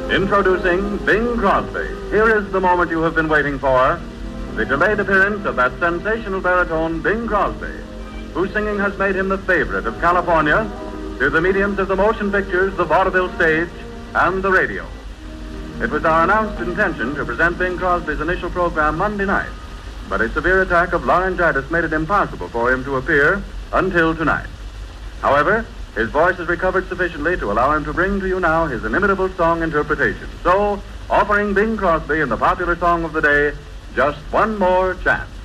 Introducing Bing Crosby. Here is the moment you have been waiting for. The delayed appearance of that sensational baritone, Bing Crosby, whose singing has made him the favorite of California through the mediums of the motion pictures, the vaudeville stage, and the radio. It was our announced intention to present Bing Crosby's initial program Monday night, but a severe attack of laryngitis made it impossible for him to appear until tonight. However, his voice has recovered sufficiently to allow him to bring to you now his inimitable song interpretation. So, offering Bing Crosby in the popular song of the day just one more chance.